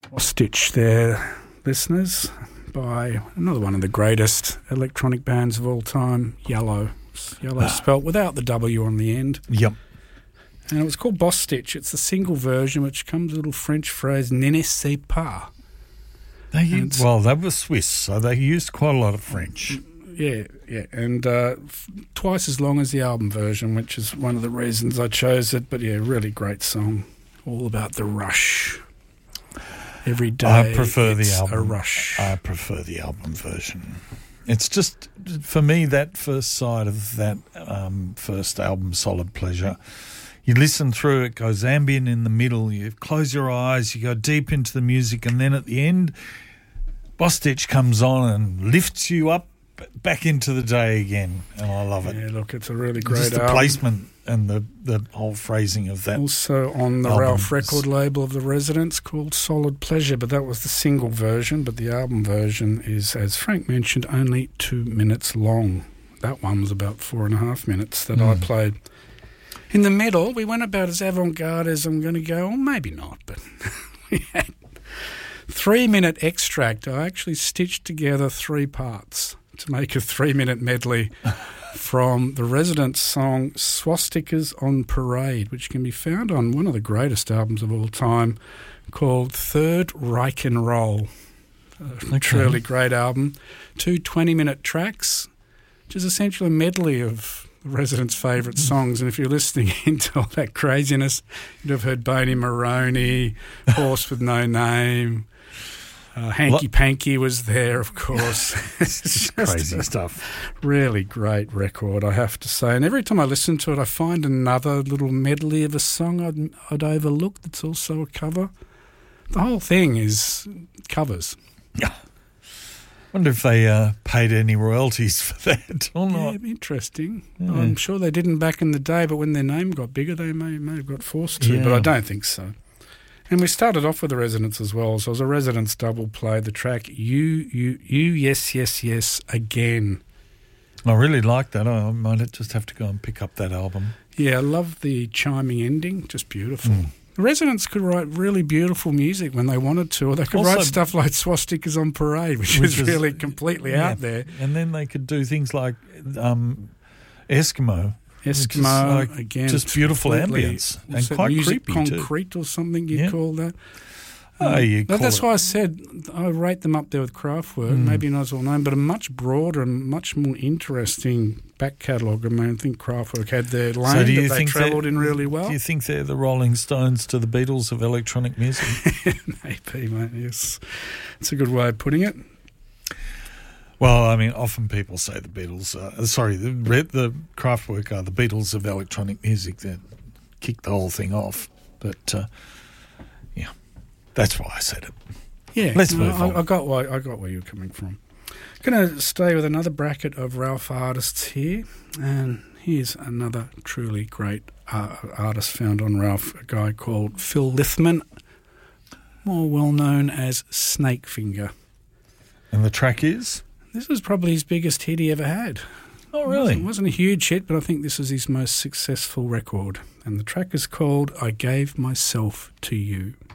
Stitch there, listeners, by another one of the greatest electronic bands of all time, Yellow. Yellow spelt without the W on the end. Yep. And it was called Boss Stitch. It's the single version, which comes with a little French phrase, "Ne ne sais pas." Well, they were Swiss, so they used quite a lot of French. Yeah, and twice as long as the album version, which is one of the reasons I chose it. But yeah, really great song, all about the rush. Every day, I prefer the album. A rush. I prefer the album version. It's just, for me, that first side of that first album, Solid Pleasure. You listen through, it goes ambient in the middle, you close your eyes, you go deep into the music, and then at the end, Boss Stitch comes on and lifts you up back into the day again, and I love it. Yeah, look, it's a really great just the album. placement and the whole phrasing of that. Also on the Ralph record label of The Residents, called Solid Pleasure, but that was the single version, but the album version is, as Frank mentioned, only 2 minutes long. That one was about 4.5 minutes that I played. In the middle, we went about as avant-garde as I'm going to go, or maybe not, but we had 3-minute extract. I actually stitched together 3 parts to make a 3-minute medley from the Residents' song Swastikas on Parade, which can be found on one of the greatest albums of all time called Third Reich and Roll. A truly great album. 2 20-minute tracks, which is essentially a medley of the Residents' favourite songs. And if you're listening into all that craziness, you'd have heard Boney Maroney, Horse with No Name, Hanky Panky was there, of course. It's just crazy stuff. Really great record, I have to say. And every time I listen to it, I find another little medley of a song I'd overlooked that's also a cover. The whole thing is covers. Yeah. Wonder if they paid any royalties for that or not. Yeah, interesting. Yeah. I'm sure they didn't back in the day, but when their name got bigger, they may have got forced to, but I don't think so. And we started off with the Residents as well. So it was a Residents double play, the track You, Yes, Yes, Yes, Again. I really like that. I might just have to go and pick up that album. Yeah, I love the chiming ending. Just beautiful. The Residents could write really beautiful music when they wanted to, or they could write stuff like Swastikas on Parade, which is really completely out there. And then they could do things like Eskimo. Eskimo, again. Just beautiful ambience. And quite music creepy concrete or something you'd call that. That's why I said I rate them up there with Kraftwerk, maybe not as well known, but a much broader and much more interesting back catalogue. I mean, I think Kraftwerk had their lane that they travelled in really well. Do you think they're the Rolling Stones to the Beatles of electronic music? Maybe, mate, yes. It's a good way of putting it. Well, I mean, often people say the Beatles, the Kraftwerk are the Beatles of electronic music that kicked the whole thing off. But, yeah, that's why I said it. Yeah, let's move on. I got where you're coming from. Going to stay with another bracket of Ralph artists here, and here's another truly great artist found on Ralph, a guy called Phil Lithman, more well known as Snakefinger. And the track is? This was probably his biggest hit he ever had. Oh, really? It wasn't a huge hit, but I think this was his most successful record. And the track is called I Gave Myself to You.